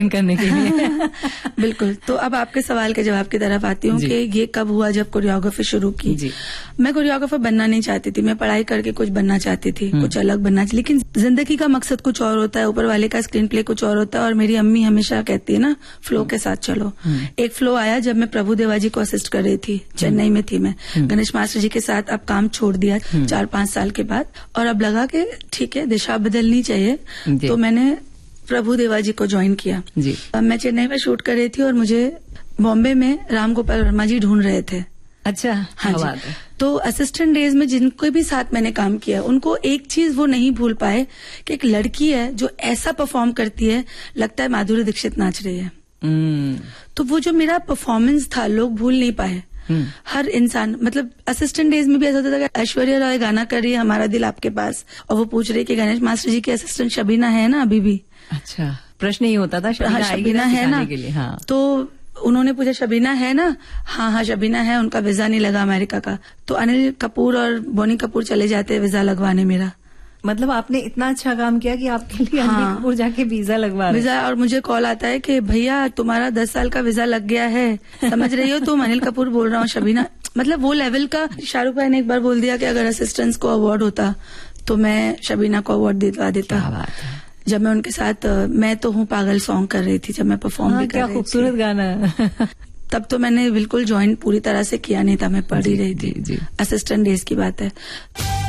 करने के लिए। बिल्कुल। तो अब आपके सवाल के जवाब की तरफ आती हूँ कि ये कब हुआ जब कोरियोग्राफी शुरू की। जी। मैं कोरियोग्राफर बनना नहीं चाहती थी, मैं पढ़ाई करके कुछ बनना चाहती थी, कुछ अलग बनना चाहिए, लेकिन जिंदगी का मकसद कुछ और होता है, ऊपर वाले का स्क्रीन प्ले कुछ और होता है। और मेरी अम्मी हमेशा कहती है ना, फ्लो के साथ चलो। एक फ्लो आया जब मैं प्रभु देवा जी को असिस्ट कर रही थी, चेन्नई में थी मैं, गणेश मास्टर जी के साथ अब काम छोड़ दिया 4-5 साल के बाद, और अब लगा कि ठीक है दिशा बदलनी चाहिए, तो मैंने प्रभु देवा जी को ज्वाइन किया। जी। मैं चेन्नई में शूट कर रही थी और मुझे बॉम्बे में राम गोपाल वर्मा जी ढूंढ रहे थे। अच्छा। हाँ जी। तो असिस्टेंट डेज में जिनको भी साथ मैंने काम किया, उनको एक चीज वो नहीं भूल पाए कि एक लड़की है जो ऐसा परफॉर्म करती है, लगता है माधुरी दीक्षित नाच रही है। तो वो जो मेरा परफॉर्मेंस था लोग भूल नहीं पाए। हर इंसान, मतलब असिस्टेंट डेज में भी ऐसा होता था कि ऐश्वर्या रॉय गाना कर रही है हमारा दिल आपके पास, और वो पूछ रही है कि गणेश मास्टर जी की असिस्टेंट शबीना है ना अभी भी। अच्छा, प्रश्न ही होता था शबीना है ना के लिए। हाँ। तो उन्होंने पूछा शबीना है ना, हाँ शबीना है, उनका वीजा नहीं लगा अमेरिका का, तो अनिल कपूर और बोनी कपूर चले जाते हैं वीजा लगवाने मेरा। मतलब आपने इतना अच्छा काम किया कि आपके लिए अनिल कपूर जाके वीजा लगवा रहे। वीजा, और मुझे कॉल आता है कि भैया तुम्हारा 10 साल का वीजा लग गया है, समझ रही हो तुम, अनिल कपूर बोल रहा हूँ शबीना। मतलब वो लेवल का। शाहरुख भाई ने एक बार बोल दिया कि अगर असिस्टेंट्स को अवार्ड होता तो मैं शबीना को अवार्ड दिलवा देता। क्या बात है। जब मैं उनके साथ मैं तो हूँ पागल सॉन्ग कर रही थी, जब मैं परफॉर्म भी कर रही थी। क्या खूबसूरत गाना। तब तो मैंने बिल्कुल ज्वाइन पूरी तरह से किया नहीं था, मैं पढ़ ही रही थी। असिस्टेंट डेज की बात है।